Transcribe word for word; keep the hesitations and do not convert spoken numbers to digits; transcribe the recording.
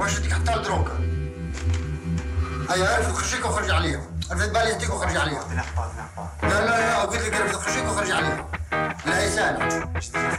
واش بدك حتى دروك؟ هيا عرفت خشيك وخرج عليها، عرفت بالي يهديك وخرج عليها. لا لا لا قلت لك عرفت خشيك وخرج عليها. لا هي سهلة.